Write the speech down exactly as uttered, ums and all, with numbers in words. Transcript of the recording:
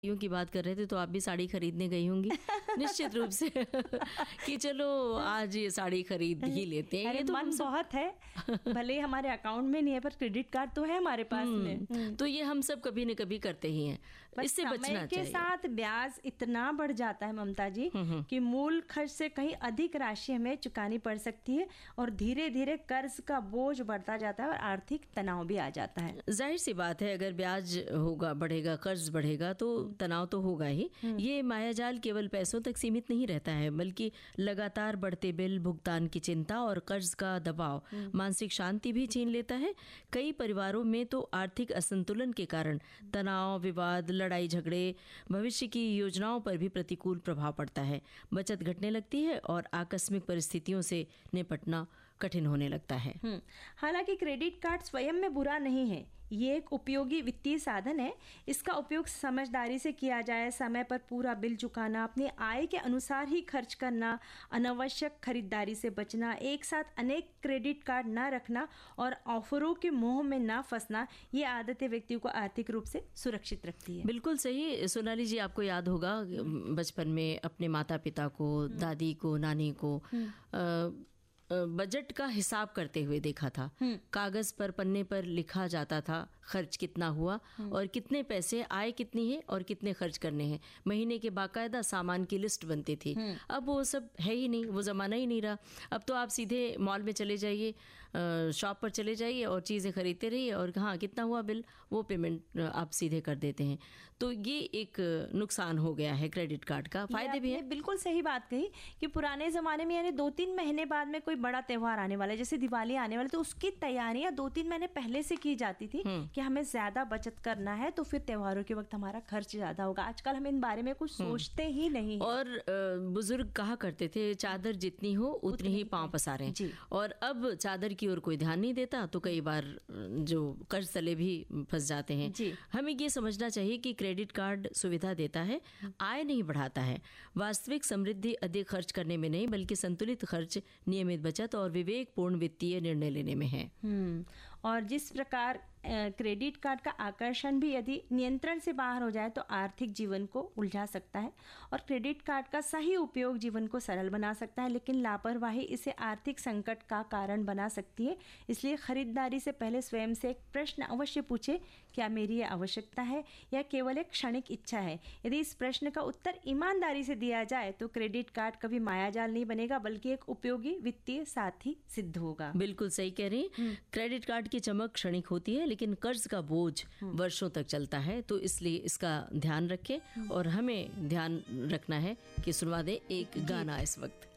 यूं की बात कर रहे थे तो आप भी साड़ी खरीदने गई होंगी निश्चित रूप से कि चलो आज ये साड़ी खरीद ही लेते हैं। अरे ये तो मन सब... बहुत है, भले ही हमारे अकाउंट में नहीं है पर क्रेडिट कार्ड तो है हमारे पास में। तो ये हम सब कभी न कभी करते ही हैं, इससे बचना के चाहिए। साथ ब्याज इतना बढ़ जाता है ममता जी कि मूल खर्च से कहीं अधिक राशि हमें चुकानी पड़ सकती है और धीरे धीरे कर्ज का बोझ बढ़ता जाता है और आर्थिक तनाव भी आ जाता है। जाहिर सी बात है, अगर ब्याज होगा बढ़ेगा, कर्ज बढ़ेगा तो तनाव तो होगा ही। ये मायाजाल केवल पैसों तक सीमित नहीं रहता है, बल्कि लगातार बढ़ते बिल, भुगतान की चिंता और कर्ज का दबाव मानसिक शांति भी छीन लेता है। कई परिवारों में तो आर्थिक असंतुलन के कारण तनाव, विवाद, लड़ाई झगड़े, भविष्य की योजनाओं पर भी प्रतिकूल प्रभाव पड़ता है। बचत घटने लगती है और आकस्मिक परिस्थितियों से निपटना कठिन होने लगता है। हालांकि क्रेडिट कार्ड स्वयं में बुरा नहीं है, ये एक उपयोगी वित्तीय साधन है। इसका उपयोग समझदारी से किया जाए, समय पर पूरा बिल चुकाना, अपनी आय के अनुसार ही खर्च करना, अनावश्यक खरीदारी से बचना, एक साथ अनेक क्रेडिट कार्ड ना रखना और ऑफरों के मोह में ना फंसना, ये आदतें व्यक्ति को आर्थिक रूप से सुरक्षित रखती है। बिल्कुल सही। सोनाली जी, आपको याद होगा बचपन में अपने माता पिता को, दादी को, नानी को आ, बजट का हिसाब करते हुए देखा था। कागज पर, पन्ने पर लिखा जाता था खर्च कितना हुआ और कितने पैसे, आय कितनी है और कितने खर्च करने हैं। महीने के बाकायदा सामान की लिस्ट बनती थी। अब वो सब है ही नहीं, वो ज़माना ही नहीं रहा। अब तो आप सीधे मॉल में चले जाइए, शॉप पर चले जाइए और चीज़ें खरीदते रहिए और हाँ कितना हुआ बिल, वो पेमेंट आप सीधे कर देते हैं। तो ये एक नुकसान हो गया है क्रेडिट कार्ड का। फायदे भी है। बिल्कुल सही बात कही कि पुराने ज़माने में यानी दो तीन महीने बाद में कोई बड़ा त्योहार आने वाला है, जैसे दिवाली आने वाली, तो उसकी तैयारियां दो तीन महीने पहले से की जाती थी कि हमें ज्यादा बचत करना है तो फिर त्योहारों के वक्त हमारा खर्च ज्यादा होगा। आजकल हम इन बारे में कुछ सोचते ही नहीं है। और बुजुर्ग कहा करते थे चादर जितनी हो उतनी ही पांव पसारें, और अब चादर की ओर कोई ध्यान नहीं देता तो कई बार जो कर्ज तले भी फंस जाते हैं। हमें ये समझना चाहिए कि क्रेडिट कार्ड सुविधा देता है, आय नहीं बढ़ाता है। वास्तविक समृद्धि अधिक खर्च करने में नहीं बल्कि संतुलित खर्च, नियमित बचत और विवेकपूर्ण वित्तीय निर्णय लेने में है। हम्म और जिस प्रकार क्रेडिट कार्ड का आकर्षण भी यदि नियंत्रण से बाहर हो जाए तो आर्थिक जीवन को उलझा सकता है, और क्रेडिट कार्ड का सही उपयोग जीवन को सरल बना सकता है, लेकिन लापरवाही इसे आर्थिक संकट का कारण बना सकती है। इसलिए खरीदारी से पहले स्वयं से एक प्रश्न अवश्य पूछे, क्या मेरी ये आवश्यकता है या केवल एक क्षणिक इच्छा है? यदि इस प्रश्न का उत्तर ईमानदारी से दिया जाए तो क्रेडिट कार्ड कभी मायाजाल नहीं बनेगा बल्कि एक उपयोगी वित्तीय साथी सिद्ध होगा। बिल्कुल सही कह रही हैं। क्रेडिट कार्ड की चमक क्षणिक होती है लेकिन कर्ज का बोझ वर्षों तक चलता है, तो इसलिए इसका ध्यान रखें। और हमें ध्यान रखना है कि सुनवा दे एक गाना इस वक्त।